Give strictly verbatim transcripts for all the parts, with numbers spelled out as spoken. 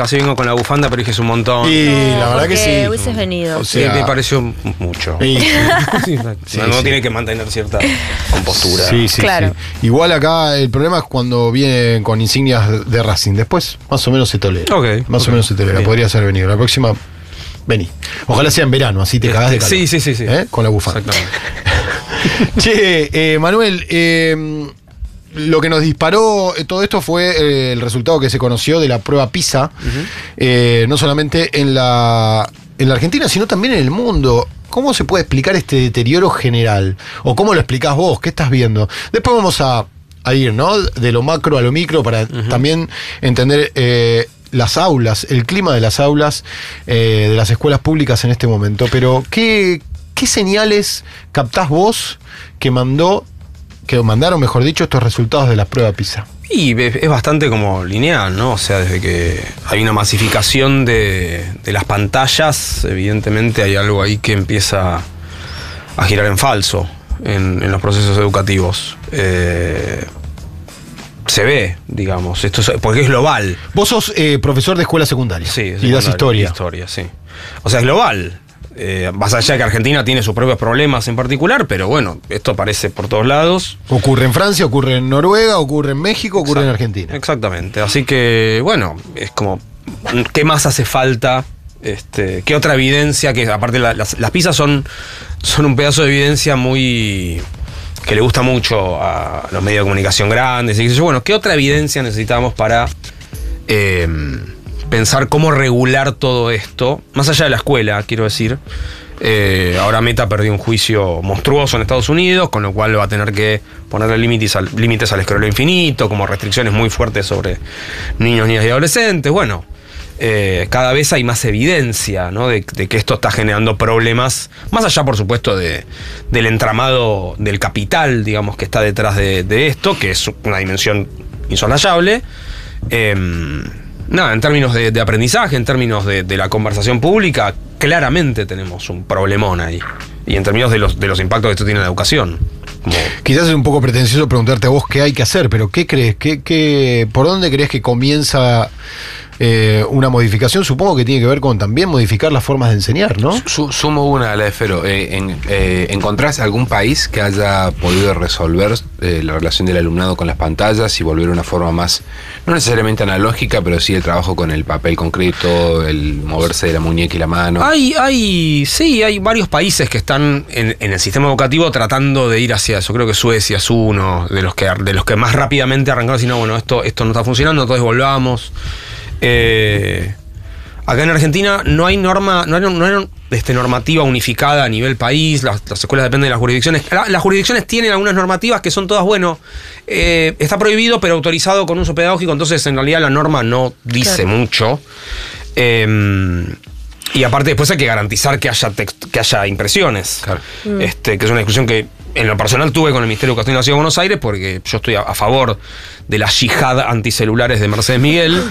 casi vengo con la bufanda, pero dije es un montón. Y No, la verdad que porque sí. hubieses venido. O sea, Sí, me pareció mucho. y- Sí, Sí, no, no sí. tiene que mantener cierta compostura. Sí, sí, Claro. sí. Igual acá el problema es cuando vienen con insignias de Racing. Después, más o menos se tolera. Ok, Más ok. o menos se tolera. Bien. Podría ser venido. La próxima, vení. Ojalá sea en verano, así te cagás de calor. Sí, sí, sí, sí. ¿Eh? Con la bufanda. Exactamente. Che, eh, Manuel, eh, lo que nos disparó eh, todo esto fue eh, el resultado que se conoció de la prueba PISA, eh, no solamente en la, en la Argentina, sino también en el mundo. ¿Cómo se puede explicar este deterioro general? ¿O cómo lo explicás vos? ¿Qué estás viendo? Después vamos a, a ir, ¿no? De lo macro a lo micro para uh-huh. también entender eh, las aulas, el clima de las aulas eh, de las escuelas públicas en este momento. Pero, ¿qué, qué señales captás vos que mandó, que mandaron, mejor dicho, estos resultados de la prueba PISA? Y es bastante como lineal, ¿no? O sea, desde que hay una masificación de, de las pantallas, evidentemente hay algo ahí que empieza a girar en falso en, en los procesos educativos. Eh, se ve, digamos, esto es, porque es global. Vos sos eh, profesor de escuela secundaria. Sí, y das historia. Historia, sí. O sea, es global. Eh, más allá de que Argentina tiene sus propios problemas en particular, pero bueno, esto aparece por todos lados. Ocurre en Francia, ocurre en Noruega, ocurre en México, ocurre Exacto, en Argentina. Exactamente. Así que, bueno, es como, ¿qué más hace falta? Este, ¿Qué otra evidencia? Que aparte la, las, las PISA son, son un pedazo de evidencia muy... que le gusta mucho a los medios de comunicación grandes. Y yo, bueno, ¿qué otra evidencia necesitamos para... Eh, pensar cómo regular todo esto, más allá de la escuela, quiero decir. Eh, ahora Meta perdió un juicio monstruoso en Estados Unidos, con lo cual va a tener que ponerle límites al, límites al escroleo infinito, como restricciones muy fuertes sobre niños, niñas y adolescentes. Bueno, eh, cada vez hay más evidencia, ¿no? de, de que esto está generando problemas, más allá, por supuesto, de, del entramado del capital, digamos, que está detrás de, de esto, que es una dimensión insoslayable. Eh, Nada, en términos de, de aprendizaje, en términos de, de la conversación pública, claramente tenemos un problemón ahí. Y en términos de los, de los impactos que esto tiene en la educación. Como... Quizás es un poco pretencioso preguntarte a vos qué hay que hacer, pero ¿qué crees? ¿Qué, qué, ¿Por dónde crees que comienza eh, una modificación? Supongo que tiene que ver con también modificar las formas de enseñar, ¿no? Su, sumo una a la de Fero. Eh, en, eh, ¿Encontrás algún país que haya podido resolver eh, la relación del alumnado con las pantallas y volver a una forma más, no necesariamente analógica, pero sí el trabajo con el papel concreto, el moverse de la muñeca y la mano? Hay, hay, sí, hay varios países que están en, en el sistema educativo tratando de ir hacia eso. Creo que Suecia es uno de los que, de los que más rápidamente arrancaron diciendo, bueno, esto, esto no está funcionando, entonces volvamos. Eh, acá en Argentina no hay norma, no hay, no hay este, normativa unificada a nivel país, las, las escuelas dependen de las jurisdicciones. La, las jurisdicciones tienen algunas normativas que son todas, bueno, eh, está prohibido pero autorizado con uso pedagógico, entonces en realidad la norma no dice claro. mucho. Eh, y aparte después hay que garantizar que haya, text, que haya impresiones, claro. mm. este, que es una discusión que en lo personal tuve con el Ministerio de Educación de la Ciudad de Buenos Aires, porque yo estoy a, a favor de la yihad anticelulares de Mercedes Miguel.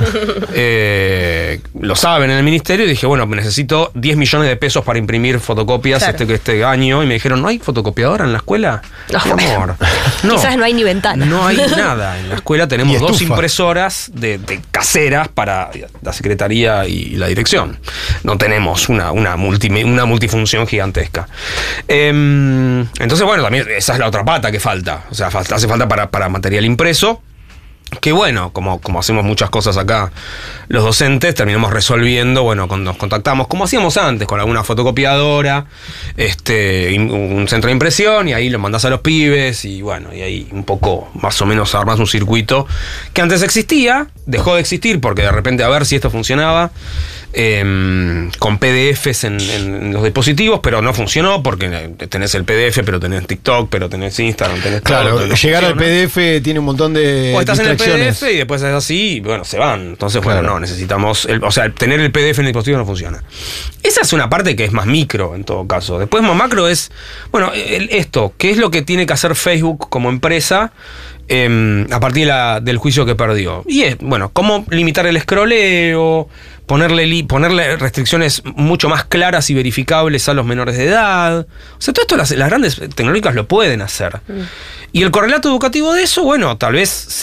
eh, lo saben en el ministerio, y dije, bueno, necesito diez millones de pesos para imprimir fotocopias claro. este, este año. Y me dijeron, ¿no hay fotocopiadora en la escuela? No, Mi amor. No, quizás no hay ni ventana. No hay nada. En la escuela tenemos dos impresoras de, de caseras para la secretaría y la dirección. No tenemos una, una, multi, una multifunción gigantesca. Eh, entonces, bueno, también esa es la otra pata que falta. O sea, hace falta para, para material impreso. Que bueno, como, como hacemos muchas cosas acá los docentes, terminamos resolviendo, bueno, cuando nos contactamos, como hacíamos antes, con alguna fotocopiadora, este, un centro de impresión, y ahí lo mandás a los pibes, y bueno, y ahí un poco más o menos armás un circuito que antes existía, dejó de existir porque de repente a ver si esto funcionaba. Eh, con P D Fs en, en los dispositivos, pero no funcionó porque tenés el P D F, pero tenés TikTok, pero tenés Instagram, tenés claro, todo, no llegar al P D F tiene un montón de o estás en el P D F y distracciones. después es así y bueno, se van. Entonces, Claro. bueno, no, necesitamos el, o sea, tener el P D F en el dispositivo no funciona. Esa es una parte que es más micro en todo caso. Después más macro es, bueno, el- esto, ¿qué es lo que tiene que hacer Facebook como empresa eh, a partir de la- del juicio que perdió? Y es, bueno, cómo limitar el escroleo, ponerle, li- ponerle restricciones mucho más claras y verificables a los menores de edad. O sea, todo esto las, las grandes tecnológicas lo pueden hacer. Mm. Y el correlato educativo de eso, bueno, tal vez